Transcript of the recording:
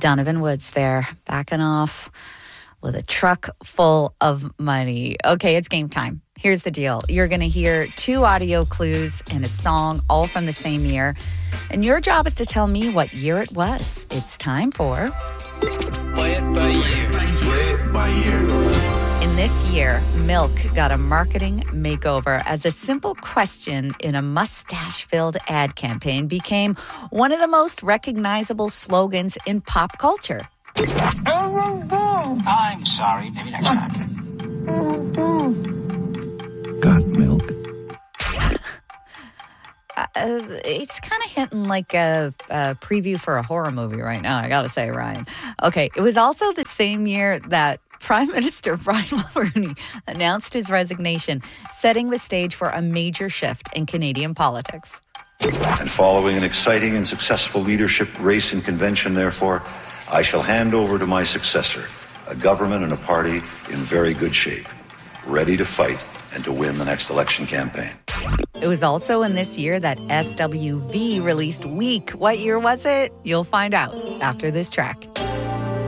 Donovan Woods there, backing off with a truck full of money. Okay, it's game time. Here's the deal. You're going to hear 2 audio clues and a song, all from the same year. And your job is to tell me what year it was. It's time for... Play it by ear. Play it by ear. In this year, Milk got a marketing makeover as a simple question in a mustache-filled ad campaign became one of the most recognizable slogans in pop culture. I'm sorry. Maybe next time. Got milk. It's kind of hinting like a preview for a horror movie right now, I gotta say, Ryan. Okay, it was also the same year that Prime Minister Brian Mulroney announced his resignation, setting the stage for a major shift in Canadian politics. And following an exciting and successful leadership race and convention, therefore, I shall hand over to my successor, a government and a party in very good shape, ready to fight and to win the next election campaign. It was also in this year that SWV released Weak. What year was it? You'll find out after this track.